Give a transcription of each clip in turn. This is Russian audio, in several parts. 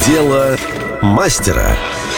Дело мастера.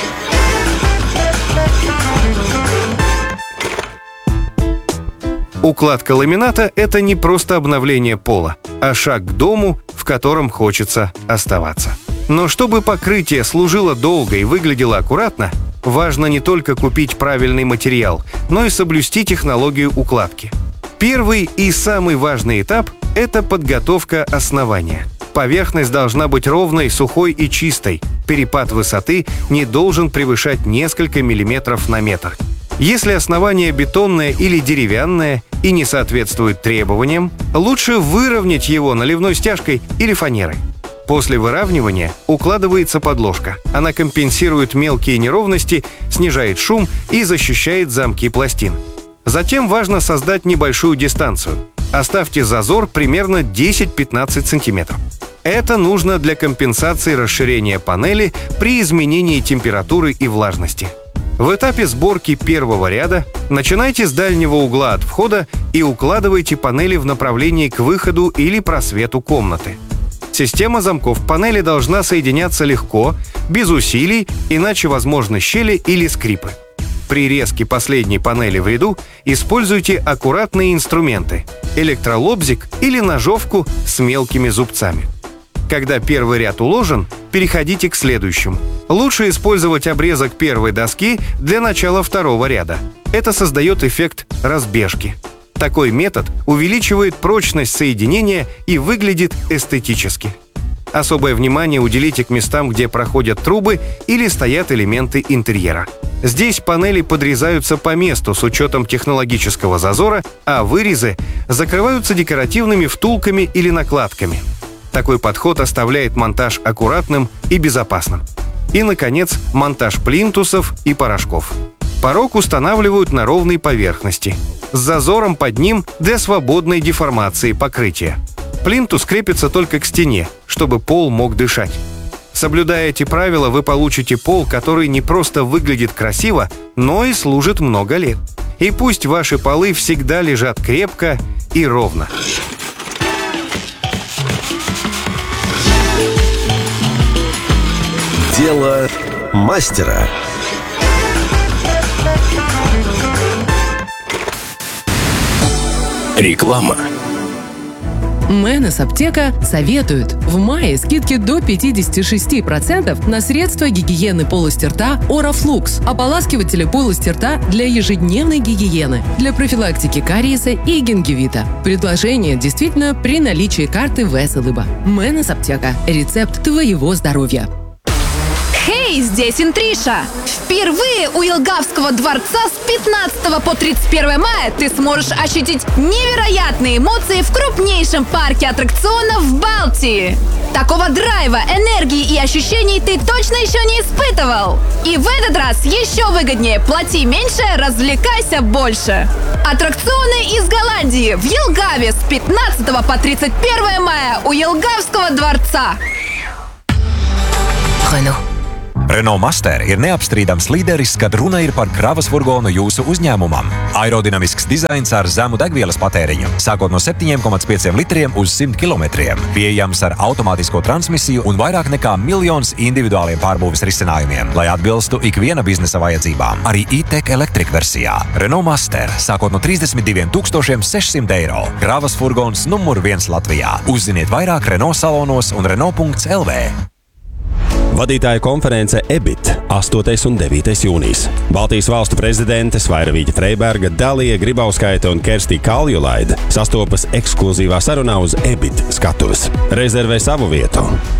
Укладка ламината – это не просто обновление пола, а шаг к дому, в котором хочется оставаться. Но чтобы покрытие служило долго и выглядело аккуратно, важно не только купить правильный материал, но и соблюсти технологию укладки. Первый и самый важный этап – это подготовка основания. Поверхность должна быть ровной, сухой и чистой. Перепад высоты не должен превышать несколько миллиметров на метр. Если основание бетонное или деревянное и не соответствует требованиям, лучше выровнять его наливной стяжкой или фанерой. После выравнивания укладывается подложка. Она компенсирует мелкие неровности, снижает шум и защищает замки пластин. Затем важно создать небольшую дистанцию. Оставьте зазор примерно 10-15 сантиметров. Это нужно для компенсации расширения панели при изменении температуры и влажности. В этапе сборки первого ряда начинайте с дальнего угла от входа и укладывайте панели в направлении к выходу или просвету комнаты. Система замков панели должна соединяться легко, без усилий, иначе возможны щели или скрипы. При резке последней панели в ряду используйте аккуратные инструменты – электролобзик или ножовку с мелкими зубцами. Когда первый ряд уложен, переходите к следующему. Лучше использовать обрезок первой доски для начала второго ряда. Это создает эффект разбежки. Такой метод увеличивает прочность соединения и выглядит эстетически. Особое внимание уделите к местам, где проходят трубы или стоят элементы интерьера. Здесь панели подрезаются по месту с учетом технологического зазора, а вырезы закрываются декоративными втулками или накладками. Такой подход оставляет монтаж аккуратным и безопасным. И, наконец, монтаж плинтусов и порожков. Порог устанавливают на ровной поверхности, с зазором под ним для свободной деформации покрытия. Плинтус крепится только к стене, чтобы пол мог дышать. Соблюдая эти правила, вы получите пол, который не просто выглядит красиво, но и служит много лет. И пусть ваши полы всегда лежат крепко и ровно. Дело мастера. Реклама. Мэнес Аптека советует. В мае скидки до 56% на средства гигиены полости рта Oroфлукс, ополаскиватели полости рта для ежедневной гигиены, для профилактики кариеса и гингивита. Предложение действительно при наличии карты ВСЛБ. Мэнес Аптека. Рецепт твоего здоровья. Хей, здесь Интриша! Впервые у Елгавского дворца с 15 по 31 мая ты сможешь ощутить невероятные эмоции в крупнейшем парке аттракционов в Балтии. Такого драйва, энергии и ощущений ты точно еще не испытывал. И в этот раз еще выгоднее: плати меньше, развлекайся больше. Аттракционы из Голландии в Елгаве с 15 по 31 мая у Елgavskого dvarca. Renault Master ir neapstrīdams līderis, kad runa ir par kravas furgonu jūsu uzņēmumam. Aerodinamisks dizains ar zemu degvielas patēriņu, sākot no 7,5 litriem uz 100 kilometriem. Pieejams ar automātisko transmisiju un vairāk nekā 1 miljons individuāliem pārbūves risinājumiem, lai atbilstu ikviena biznesa vajadzībām. Arī e-tech Electric versijā. Renault Master, sākot no 32 600 eiro. Kravas furgons numur 1 Latvijā. Uzziniet vairāk Renault salonos un Renault.lv. Vadītāja konference EBIT 8. un 9. jūnijas. Baltijas valstu prezidentes Vairavīķa Freiberga, Dalija Gribauskaite un Kerstī Kaljulaide sastopas ekskluzīvā sarunā uz EBIT skatuves. Rezervē savu vietu.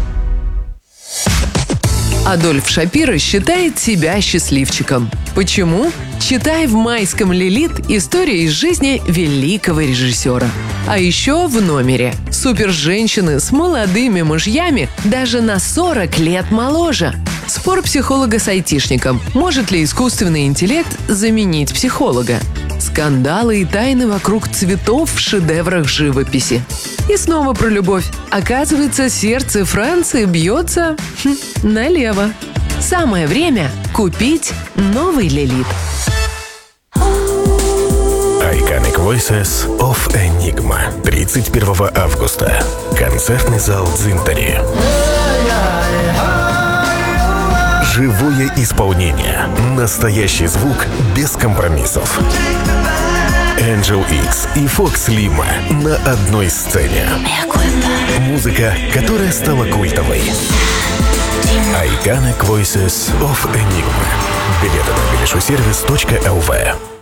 Адольф Шапиро считает себя счастливчиком. Почему? Читай в майском «Лилит» историю из жизни великого режиссера. А еще в номере суперженщины с молодыми мужьями даже на 40 лет моложе. Спор психолога с айтишником. Может ли искусственный интеллект заменить психолога? Скандалы и тайны вокруг цветов в шедеврах живописи. И снова про любовь. Оказывается, сердце Франции бьется налево. Самое время купить новый «Лилит». Iconic Voices of Enigma. 31 августа. Концертный зал Дзинтари. Живое исполнение. Настоящий звук без компромиссов. Angel X и Fox Lima на одной сцене. Музыка, которая стала культовой. Iconic Voices of Enigma. Билеты на bilishusservice.lv.